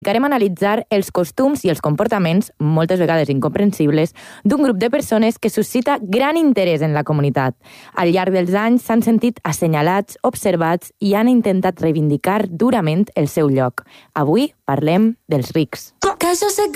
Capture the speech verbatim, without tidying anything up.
Dedicarem a analitzar els costums i els comportaments, moltes vegades incomprensibles, d'un grup de persones que suscita gran interès en la comunitat. Al llarg dels anys s'han sentit assenyalats, observats i han intentat reivindicar durament el seu lloc. Avui parlem dels rics.